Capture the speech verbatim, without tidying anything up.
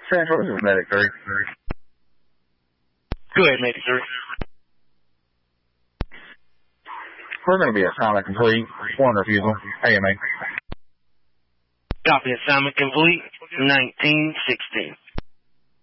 Central, this is Medic three. Go ahead, Medic three. We're going to be assignment complete. One refusal. A M A. Copy, assignment complete. nineteen sixteen.